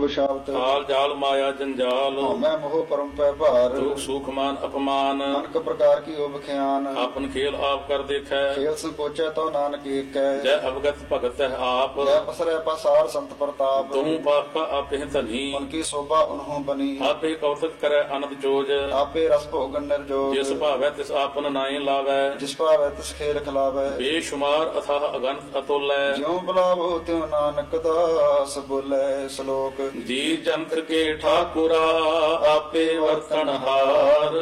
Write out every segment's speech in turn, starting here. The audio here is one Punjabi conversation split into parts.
ਸ਼ਬਦ ਕਾਲ ਜਾਲ ਮਾਇਆ ਜੰਜਾਲ ਮੈਂ ਮੋਹ ਪਰਮ ਪੈ ਭਾਰ ਦੁਖ ਸੁਖ ਮਾਨ ਅਪਮਾਨ ਅਨਕ ਪ੍ਰਕਾਰ ਕੀ ਉਪਖਿਆਨ ਆਪਨ ਖੇਲ ਆਪ ਕਰ ਦੇਖੈ ਖੇਲ ਸੰਕੋਚੈ ਤੋ ਨਾਨਕ ਏਕੈ ਜੈ ਅਵਗਤ ਭਗਤ ਹੈ ਆਪ ਜੈ ਪਸਰੈ ਪਸਾਰ ਸੰਤ ਪ੍ਰਤਾਪ ਤੁਮ ਪਾਪ ਕਾ ਆਪੇ ਧਨੀ ਮਨ ਕੀ ਸੋਭਾ ਉਨਹੋਂ ਬਣੀ ਆਪੇ ਕੌਤਕ ਕਰੈ ਅਨੰਦ ਜੋਜ ਆਪੇ ਰਸ ਭੋਗਨ ਨਿਰਜੋਗ ਜਿਸ ਭਾਵੈ ਤਿਸ ਆਪਨ ਨਾਇ ਲਾਵੈ ਜਿਸ ਭਾਵੈ ਤਿਸ ਖੇਲ ਖਿਲਾਵੈ ਬੇਸ਼ੁਮਾਰ ਅਥਾਹ ਅਗਨਤ ਅਤੁਲੈ ਜਿਉ ਬੁਲਾਵੋ ਤਿਉ ਨਾਨਕ ਦਾਸ ਬੋਲੇ ਸ਼ਲੋਕ ਜੀ ਜੰਤ ਕੇ ਠਾਕੁਰਾ ਆਪੇ ਵਰਤਨ ਹਾਰ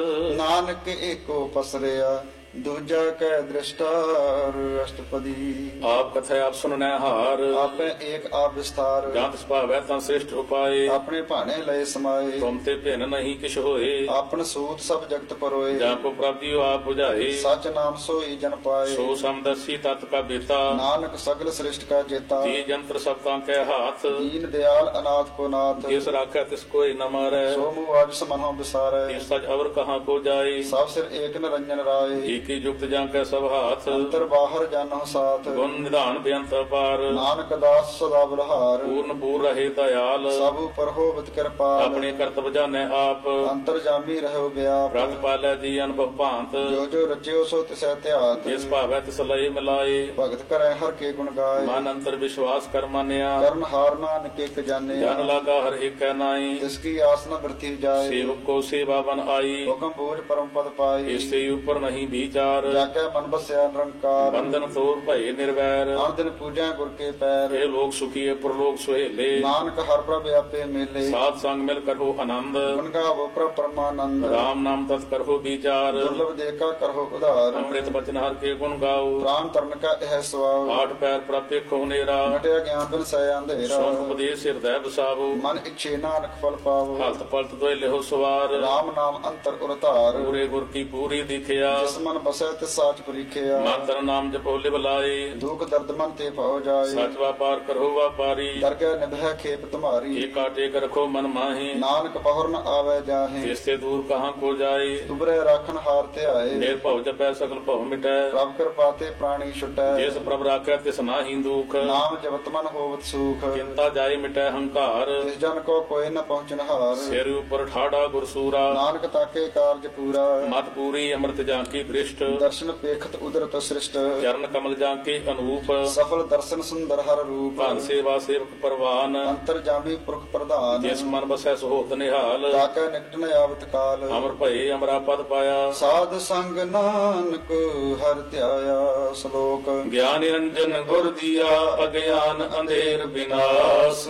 ਨਾਨਕ ਏਕੋ ਪਸਰਿਆ ਦੂਜਾ ਕੈ ਦ੍ਰਿਸ਼ਟਾਰ ਅਸ਼ਟਪਦੀ ਆਪ ਕਥੈ ਆਪ ਸੁਨਨੈ ਹਾਰ ਆਪੇ ਏਕ ਆਪ ਵਿਸਥਾਰ ਜੰਤ ਸੁਭਾਵੈ ਤਾਂ ਸ੍ਰਿਸ਼ਟ ਉਪਾਏ ਆਪਣੇ ਭਾਣੇ ਲਏ ਸਮਾਏ ਤੁਮ ਤੇ ਭਿੰਨ ਨਹੀਂ ਕਿਛ ਹੋਏ ਆਪਨ ਸੂਤ ਸਭ ਜਗਤ ਪਰੋਏ ਜਾਂ ਕੋ ਪ੍ਰਾਪਤੀ ਆਪ 부ਝਾਏ ਸਚ ਨਾਮ ਸੋਈ ਜਨ ਪਾਏ ਸੋ ਸਮਦਸੀ ਤਤ ਕਾ ਬੇਤਾ ਨਾਨਕ ਸਗਲ ਸ੍ਰਿਸ਼ਟ ਕਾ ਜੇਤਾ ਜੀ ਜੰਤਰ ਸਭ ਤਾਂ ਕੈ ਹਾਥ ਦੀਨ ਦਿਆਲ ਅਨਾਥ ਕੋ ਨਾਥ ਜਿਸ ਰਾਖੈ ਤਿਸ ਕੋਈ ਨ ਮਾਰੈ ਸੋ ਮੁਆਜ ਸਮਨੋ ਬਿਸਾਰੈ ਇਸ ਸਜ ਅਵਰ ਕਹਾਂ ਕੋ ਜਾਏ ਸਭ ਸਿਰ ਏਕ ਨਿਰੰਜਨ ਰਾਏ ਏਕੀ ਜੁਗਤ ਜਾਂ ਕੈ ਸਭ ਹਾਥ ਅੰਤਰ ਬਾਹਰ ਜਾਨੋ ਸਾਥ ਗੁਣ ਨਿਧਾਨ ਬੇਅੰਤ ਅਪਾਰ ਨਾਨਕ ਦਾਸ ਸਦਾ ਬਲਹਾਰ ਪੂਰਨ ਪੂਰ ਰਹੇ ਦਇਆਲ ਸਭ ਉਪਰ ਹੋਵਤ ਕਿਰਪਾਲ ਆਪਣੇ ਕਰਤਵ ਜਾਣੈ ਆਪ ਅੰਤਰ ਜਾਮੀ ਰਹੋ ਵਿਆਪ ਰਤ ਪਾਲੈ ਜੀ ਅਨੁਭਵ ਭਾਂਤ ਜੋ ਜੋ ਰਚਿਓ ਸੋ ਤਿਸੈ ਧਿਆਤ ਜਿਸ ਭਾਵੈ ਤਿਸ ਲਈ ਮਿਲਾਏ ਭਗਤ ਕਰੈ ਹਰ ਕੇ ਗੁਣ ਗਾਏ ਮਨ ਅੰਤਰ ਵਿਸ਼ਵਾਸ ਕਰ ਮਾਨਿਆ ਕਰਨ ਹਾਰ ਨਾਨਕ ਇਕ ਜਾਣਿਆ ਜਨ ਲਾਗਾ ਹਰ ਏਕੈ ਨਾਈ ਤਿਸ ਕੀ ਆਸ ਨ ਵਰਤੀ ਜਾਏ ਸੇਵਕ ਕੋ ਸੇਵਾ ਬਨ ਆਈ ਹੁਕਮ ਬੋਝ ਪਰਮ ਪਦ ਪਾਈ ਇਸ ਤੇ ਉਪਰ ਨਹੀਂ ਵਿਚਾਰ ਜਾਗੈ ਮਨ ਬਸਿਆ ਨਿਰੰਕਾਰ ਬੰਧਨ ਤੋਰ ਭਏ ਨਿਰਵੈਰ ਹਰ ਦਿਨ ਪੂਜਾ ਗੁਰ ਕੇ ਪੈਰ ਇਹ ਲੋਕ ਸੁਖੀਏ ਪ੍ਰਲੋਕ ਸੁਹੇਲੇ ਨਾਨਕ ਹਰ ਪ੍ਰਭ ਆਪੇ ਮੇਲੇ ਸਾਧ ਸੰਗ ਮਿਲ ਕਰੋ ਆਨੰਦ ਗੁਣ ਗਾਵੋ ਪ੍ਰਭ ਪਰਮਾਨੰਦ ਰਾਮ ਨਾਮ ਤਤ ਕਰੋ ਵਿਚਾਰ ਦੁਰਲਭ ਦੇਖਾ ਕਰੋ ਉਧਾਰ ਅੰਮ੍ਰਿਤ ਬਚਨ ਹਰ ਕੇ ਗੁਣ ਗਾਓ ਪ੍ਰਾਨ ਤਰਨ ਕਾ ਇਹ ਸਵਾਉ ਆਠ ਪੈਰ ਪ੍ਰਪੇ ਖੋ ਨੇਰਾ ਮਟਿਆ ਗਿਆਨ ਬਿਨ ਸੈ ਅੰਧੇਰਾ ਸੋਨ ਉਪਦੇਸ਼ ਹਿਰਦੈ ਵਸਾਵੋ ਮਨ ਇੱਛੇ ਨਾਨਕ ਫਲ ਪਾਵੋ ਹਲਤ ਪਲਤ ਦੋਇ ਲਿਹੋ ਸਵਾਰ ਰਾਮ ਨਾਮ ਅੰਤਰ ਉਰਤਾਰ ਪੂਰੇ ਗੁਰ ਕੀ ਪੂਰੀ ਦਿਖਿਆ ਜਿਸ ਮਨ ਬਸੈ ਤਿਸ ਸਾਚ ਪਰੀਖਿਆ ਮਾਤਰ ਨਾਮ ਜਪੋ ਲਿਵ ਲਾਏ ਦੁਖ ਦਰਦ ਮਨ ਤੇ ਭਉ ਜਾਏ ਸਚ ਵਾਪਾਰ ਕਰੋ ਵਾਪਾਰੀ ਦਰਗਹਿ ਨਿਭੈ ਖੇਪ ਤੁਮਾਰੀ ਏਕਾ ਟੇਕ ਰਖੋ ਮਨ ਮਾਹੀ ਨਾਨਕ ਬਹੁਰ ਨ ਆਵੈ ਜਾਹੇ ਜਿਸ ਤੇ ਦੂਰ ਕਹਾਂ ਕੋ ਜਾਏ ਤੁਬਰੇ ਰਾਖਨ ਹਾਰ ਧਿਆਏ ਨਿਰਭਉ ਜਪੈ ਸਕਲ ਭਉ ਮਿਟੈ ਪ੍ਰਭ ਕਿਰਪਾ ਤੇ ਪ੍ਰਾਣੀ ਛੁਟੈ ਜਿਸ ਪ੍ਰਭ ਰਾਖੈ ਤਿਸ ਨਾਹੀ ਦੁਖ ਨਾਮ ਜਪਤ ਮਨ ਹੋਵਤ ਸੂਖ ਚਿੰਤਾ ਜਾਏ ਮਿਟੈ ਹੰਕਾਰ ਤਿਸ ਜਨ ਕੋ ਕੋਈ ਨ ਪਹੁੰਚਨ ਹਾਰ ਸਿਰ ਉਪਰ ਠਾੜਾ ਗੁਰਸੂਰਾ ਨਾਨਕ ਤਾਕੇ ਕਾਰਜ ਪੂਰਾ ਮਤ ਪੂਰੀ ਅੰਮ੍ਰਿਤ ਜਾਂ ਕੀ ਦ੍ਰਿਸ਼ਟ ਦਰਸ਼ਨ ਪੇਖਤ ਉਦਰਤ ਸ੍ਰਿਸ਼ਟ ਚਰਨ ਕਮਲ ਜਾਂ ਕੇ ਅਨੂਪ ਸਫਲ ਦਰਸ਼ਨ ਸੁੰਦਰ ਹਰ ਰੂਪ ਭਾਨ ਸੇਵਾ ਸੇਵਕ ਪਰਵਾਨ ਅੰਤਰ ਜਾਮੀ ਪੁਰਖ ਪ੍ਰਧਾਨ ਜਿਸ ਮਨ ਬਸੈ ਸੁਹੋਤ ਨਿਹਾਲ ਤਾਕੈ ਨਿਕਟ ਨ ਆਵਤ ਕਾਲ ਅਮਰ ਭਏ ਅਮਰਾ ਪਦ ਪਾਇਆ ਸਾਧ ਸੰਗ ਨਾਨਕ ਹਰ ਧਿਆਇਆ ਸ਼ਲੋਕ ਗਿਆਨ ਨਿਰੰਜਨ ਗੁਰ ਦੀਆ ਅਗਿਆਨ ਅੰਧੇਰ ਵਿਨਾਸ਼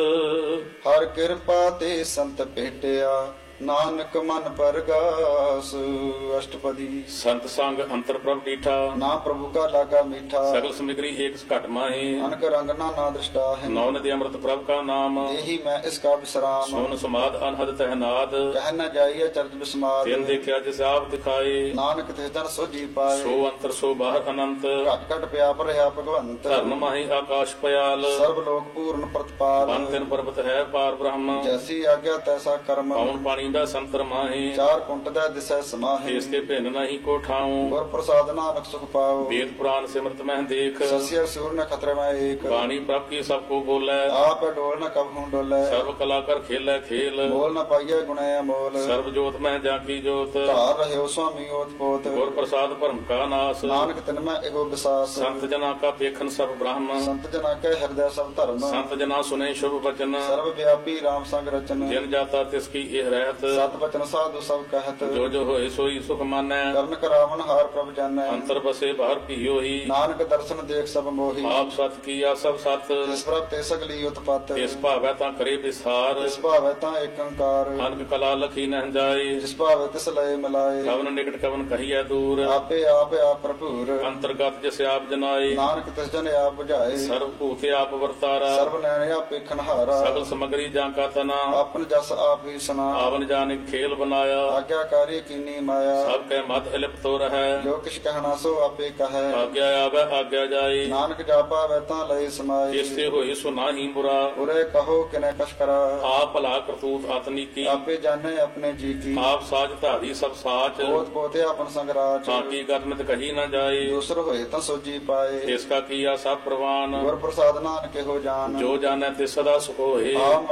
ਹਰ ਕਿਰਪਾ ਤੇ ਸੰਤ ਭੇਟਿਆ ਨਾਨਕ ਮਨ ਪਰਗਾਸ ਅਸ਼ਟਪਦੀ ਸੰਤ ਸੰਗ ਅੰਤਰ ਪ੍ਰਭ ਡੀਠਾ ਨਾ ਪ੍ਰਭੂ ਕਾ ਲਾਗਾ ਮੀਠਾ ਸਗਲ ਸਮਿਗਰੀ ਏਕ ਘਟ ਮਾਹੀ ਅਨਕ ਰੰਗ ਨਾ ਦ੍ਰਿਸ਼ਟਾ ਹੈ ਨੌ ਨਦੀ ਅੰਮ੍ਰਿਤ ਪ੍ਰਭ ਕਾ ਨਾਮ ਇਹੀ ਮੈਂ ਇਸ ਕਾ ਵਿਸਰਾਮ ਸੋਨ ਸਮਾਦ ਅਨਹਦ ਤਹਿਨਾਦ ਕਹਿ ਨ ਜਾਈਏ ਚਰਜ ਬਿਸਮਾਰ ਤਿਨ ਦੇਖਿਆ ਜਿਸ ਆਪ ਦਿਖਾਏ ਨਾਨਕ ਤਿਸ ਜਨ ਸੋਜੀ ਪਾਏ ਸੋ ਅੰਤਰ ਸੋ ਬਾਹਰ ਅਨੰਤ ਘਟ ਘਟ ਪਿਆਪ ਰਹਾ ਭਗਵੰਤ ਧਰਮ ਮਾਹੀ ਆਕਾਸ਼ ਪਿਆਲ ਸਰਬ ਲੋਕ ਪੂਰਨ ਪ੍ਰਤਪਾਲ ਪੰਨ ਤਿਨ ਪਰਬਤ ਹੈ ਪਾਰ ਬ੍ਰਹਮ ਜੈਸੀ ਆਗਿਆ ਤੈਸਾ ਕਰਮ ਪਉਣ ਪਾਣੀ ਦਾ ਸੰਤਰ ਮਾਹੀ ਚਾਰ ਕੁੰਟ ਦਾ ਦਿਸੈ ਸਮਾਹੀ ਇਸ ਤੇ ਭਿੰਨ ਨਹੀਂ ਕੋ ਠਾਉ ਗੁਰ ਪ੍ਰਸਾਦ ਨਾਨਕ ਸੁਖ ਪਾਓ ਵੇਦ ਪੁਰਾਨ ਸਿਮਰਤ ਮਹਿ ਦੇਖ ਸਸਿਆ ਸੂਰ ਨ ਖਤਰੇ ਮੈਂ ਏਕ ਬਾਣੀ ਪ੍ਰਭ ਕੀ ਸਭ ਕੋ ਬੋਲੇ ਆਪ ਡੋਲ ਨ ਕਬ ਹੂੰ ਡੋਲੇ ਸਰਬ ਕਲਾ ਕਰ ਖੇਲੇ ਖੇਲ ਬੋਲ ਨ ਪਾਈਏ ਗੁਣੈ ਅਮੋਲ ਸਰਬ ਜੋਤ ਮਹਿ ਜਾਂ ਕੀ ਜੋਤ ਧਾਰ ਰਹਿਓ ਸੁਆਮੀ ਓਤ ਪੋਤ ਗੁਰ ਪ੍ਰਸਾਦ ਭਰਮ ਕਾ ਨਾਸ ਨਾਨਕ ਤਿਨ ਮੈਂ ਇਹੋ ਵਿਸਾਸ ਸੰਤ ਜਨਾ ਕਾ ਪੇਖਨ ਸਭ ਬ੍ਰਹਮ ਸੰਤ ਜਨਾ ਕੈ ਹਿਰਦੈ ਸਭ ਧਰਮ ਸੰਤ ਜਨਾ ਸੁਨੇ ਸ਼ੁਭ ਬਚਨ ਸਰਬ ਵਿਆਪੀ ਰਾਮ ਸੰਗ ਰਚਨ ਜਿਨ ਜਾਤਾ ਤਿਸ ਕੀ ਇਹ ਰਹਿਤ ਸਤ ਬਚਨ ਸਾਧੂ ਸਭ ਕਹਿਤ ਜੋ ਜੋ ਹੋਏ ਸੋਈ ਸੁਖ ਮਾਨੈ ਕਰਨ ਕਰਾਵਨ ਹਾਰ ਪ੍ਰਭ ਜਾਣੈ ਅੰਤਰ ਬਸੇ ਬਾਹਰ ਭੀਓ ਹੀ ਨਾਨਕ ਦਰਸ਼ਨ ਦੇਖ ਸਭ ਮੋਹੀ ਆਪ ਸਤ ਕੀਆ ਸਭ ਸਤ ਜਿਸ ਪ੍ਰਭ ਤੇ ਸਗਲੀ ਉਤਪਤ ਇਸ ਭਾਵੈ ਤਾਂ ਕਰੇ ਵਿਸਾਰ ਜਿਸ ਭਾਵੈ ਤਾਂ ਏਕ ਓੰਕਾਰ ਅਨਕ ਕਲਾ ਲਖੀ ਨਹਿ ਜਾਏ ਜਿਸ ਭਾਵੈ ਤਿਸ ਲਏ ਮਿਲਾਏ ਕਵਨ ਨਿਕਟ ਕਵਨ ਕਹੀਐ ਦੂਰ ਆਪੇ ਆਪ ਭਰਪੂਰ ਅੰਤਰਗਤ ਜਿਸ ਆਪ ਜਨਾਏ ਨਾਨਕ ਤਿਸ ਜਨ ਆਪ 부ਝਾਏ ਸਰਬ ਭੂਤੇ ਆਪ ਵਰਤਾਰਾ ਸਰਬ ਨੈਣ ਆਪੇ ਖਨਹਾਰਾ ਸਗਲ ਸਮਗਰੀ ਜਾਂ ਕਾ ਤਨਾ ਆਪਨ ਜਸ ਆਪ ਹੀ ਸੁਨਾ ਆਵਨ ਜਾਨਿਕ ਖੇਲ ਬਨਾਇਆ ਆਗਿਆਕਾਰੀ ਕੀਨੀ ਮਾਇਆ ਸਭ ਕੈ ਮਤ ਇਲਿਪਤ ਹੋ ਰਹੈ ਜੋ ਕਿਛ ਕਹਿਣਾ ਸੋ ਆਪੇ ਕਹੈ ਆਗਿਆ ਆਵੈ ਆਗਿਆ ਜਾਏ ਨਾਨਕ ਜਾਪਾ ਵੈ ਤਾਂ ਲਈ ਸਮਾਈ ਜਿਸ ਤੇ ਹੋਏ ਸੋ ਨਾਹੀ ਬੁਰਾ ਉਰੇ ਕਹੋ ਕਿਨੈ ਕਛ ਕਰਾ ਆਪ ਭਲਾ ਕਰਤੂਤ ਆਤਨੀਕੀ ਆਪੇ ਜਾਣੇ ਆਪਣੇ ਜੀ ਕੀ ਆਪ ਸਾਜ ਧਾਰੀ ਸਭ ਸਾਚ ਕੋਤ ਪੋਤੇ ਆਪਨ ਸੰਗਰਾਜ ਬਾਕੀ ਕਰਨਿਤ ਕਹੀ ਨਾ ਜਾਏ ਦੂਸਰ ਹੋਏ ਤਾਂ ਸੋਜੀ ਪਾਏ ਇਸ ਕਾ ਕੀਆ ਸਭ ਪ੍ਰਵਾਨ ਗੁਰ ਪ੍ਰਸਾਦ ਨਾਨਕ ਇਹੋ ਜਾਨ ਜੋ ਜਾਣੈ ਤੇ ਸਦਾ ਸੁਖ ਹੋਏ ਆਪ